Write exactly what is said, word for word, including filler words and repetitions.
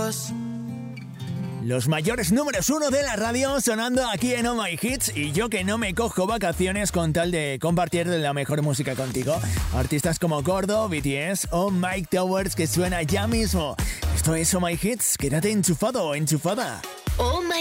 us. Los mayores números uno de la radio sonando aquí en Oh My Hits, y yo que no me cojo vacaciones con tal de compartir la mejor música contigo. Artistas como Gordo, B T S o Mike Towers, que suena ya mismo. Esto es Oh My Hits, quédate enchufado o enchufada. Oh My